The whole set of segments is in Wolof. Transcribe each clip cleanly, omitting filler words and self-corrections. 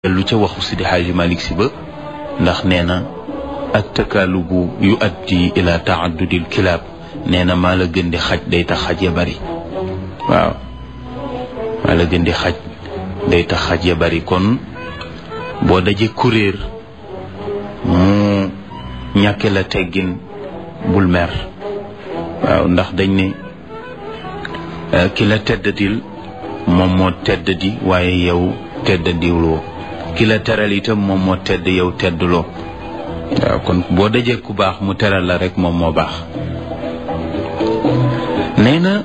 lu ca waxu Sidi Xaaji Malik Si ba ndax nee na ak takaalubu yu addi ila taaddudil kilaab nee na maa la gën di xaj day tax xaj ya bari waaw maa la gën di xaj day tax xaj ya bari kon boo daje kuréer mu ñàkke la teggin bul mer waaw ndax dañ ne ki la teddadil moom moo teddadi waaye yow teddadiwloo ki la teral itam moom moo tedd yow teddloo waaw kon boo dajee ku baax mu teral la rek moom moo baax nee na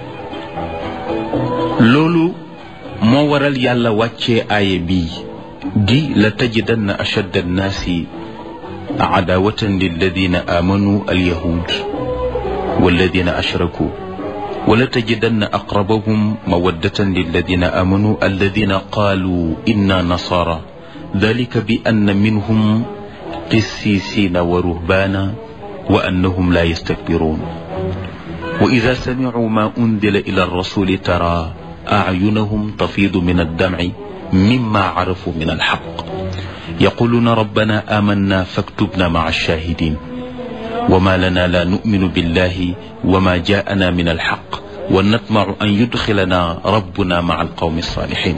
loolu moo waral yàlla wàccee aaya bii di la tajidanna ashadda annaasi adaawatan lilladina aamanu alyahud walladina ashraku wala tajidanna aqrabahum mawaddatan lilladina amanu alladina qaalu inna nasara dalika bi anna minhum qissisina wa ruhbana wa annahum la yastakbirun wa ida samicuu ma undila ila arrasuli tara acyunahum tafiidu min addamci mima carafu min alxaq yaquluuna rabbana aamanna faktubna maca alshahidin وما لنا لا نؤمن بالله وما جاءنا من الحق ونطمع أن يدخلنا ربنا مع القوم الصالحين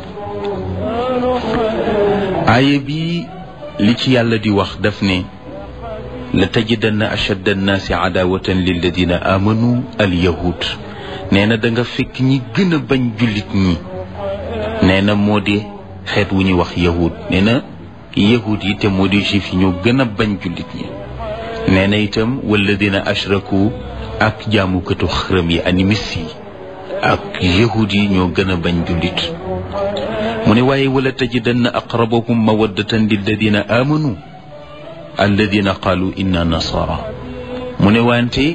aaya bi li ci yàlla di wax daf ne latajidanna ashadda annaasi adaawatan lilladina aamanu alyahud nee na da nga fekk ñi gën a bañ jullit ñi nee na moo di xeet wu ñuy wax yahud nee na yahud yi te moo di juif yi ñoo gën a bañ jullit ñi nee na itam walladina ashraku ak jaamukatu xërëm yi animis yi ak yahud yi ñoo gën a bañ jullit mu ne waaye wala tajidanna aqrabahum mawaddatan lilladina amanu alladina qaalu inna nasara mu ne wante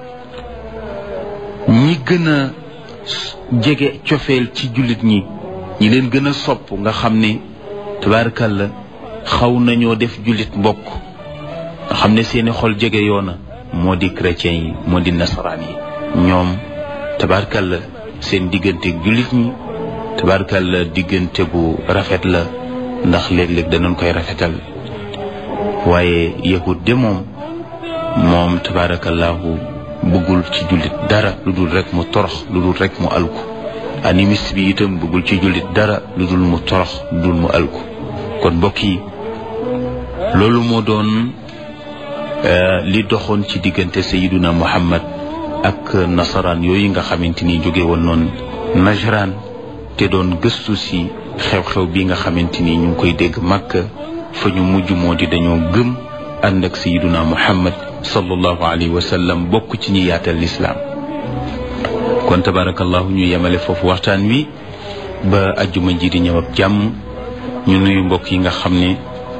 ñi gën a jege cofeel ci jullit ñi leen gën a sopp nga xam ne tabaarkalla xaw nañoo def jullit mbokk nga xam ne seeni xol jege yoona moo di chrétien yi moo di nasaraan yi ñoom tabaarkalla seen diggante jullit ñi tabaarkalla diggante bu rafet la ndax léeg-léeg danañ koy rafetal waaye yahud de moom tabaarakallahu bëggul ci jullit dara lu dul rek mu torox lu dul rek mu alku animiste bi itam bëggul ci jullit dara lu dul mu torox lu dul mu alku kon mbokk yi loolu moo doon li doxoon ci diggante sayiduna muhammad ak nasaraan yooyu nga xamante ni jóge woon noonu najraan te doon gëstu si xew-xew bi nga xamante ni ñu ngi koy dégg Makka fa ñu mujj moo di dañoo gëm ànd ak sayiduna muhammad sallallahu alayhi wa sallam bokk ci ñi yaatal lislaam kon tabarakallahu ñu yemale foofu waxtaan wi ba ajjuma ji di ñëw ak jàmm ñu nuyu mbokk yi nga xam ne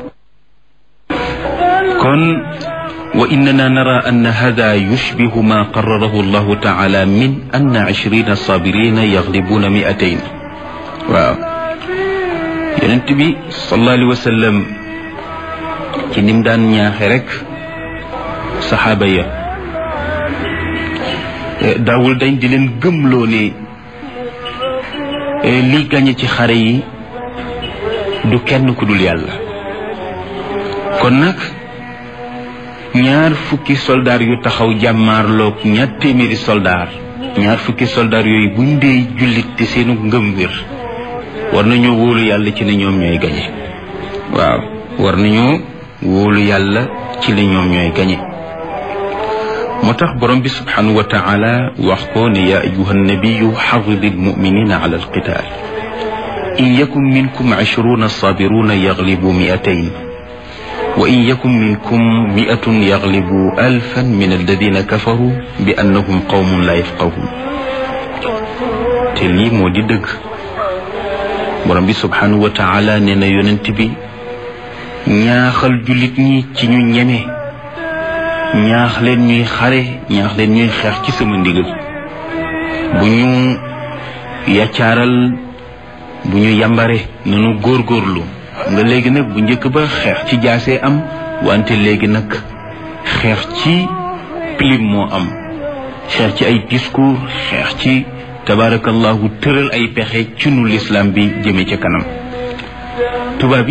kon wa innana nara anna hada yushbihu ma qarrarahu allahu taala min anna 20 sabirina yaglibuna 200 waaw yonent bi sallallahu alayhi wa sallam ci nim daan ñaaxe rek saxaaba ya daawul dañ di leen gëmloo ne li gañe ci xare yi du kenn ku dul yàlla kon nag ñaar fukki soldaar yu taxaw jàmmaarloog ñaar téeméeri soldaar ñaar fukki soldaar yooyu buñ dee jullit te seenu ngëm wér war nañoo wóolu yàlla ci ne ñoom ñooy gañe waaw war nañoo wóolu yàlla ci ne ñoom ñooy gañe moo tax borom bi subhanahu wa taala wax ko ne yaa ayuha nabiyu xaridi almuminina ala alqital in yakun minkum 20 sabiruna yaglibu 200 wa in yakun minkum 100 yaglibu 1000 min alladina kafaru bi annahum qawmun la yafqahun te lii moo di dëgg borom bi subhanahu wa taala nee na yonent bi ñaaxal jullit ñi ci ñu ñeme ñaax leen ñuy xare ñaax leen ñuy xeex ci sama ndigal bu ñu yaccaaral bu ñu yambare nanu góorgóorlu xam nga léegi nag bu njëkk ba xeex ci jaasee am wante léegi nag xeex ci pilim moo am xeex ci ay discours xeex ci tabaarakallahu tëral ay pexe ci nu lislaam bi jëme ca kanam tubaab